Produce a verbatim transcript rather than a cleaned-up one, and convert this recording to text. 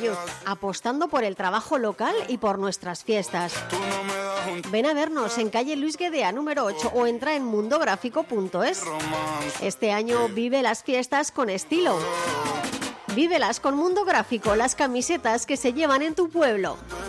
apostando por el trabajo local y por nuestras fiestas. Ven a vernos en calle Luis Guedea número ocho o entra en mundográfico punto es. Este año vive las fiestas con estilo. Vívelas con Mundo Gráfico, las camisetas que se llevan en tu pueblo.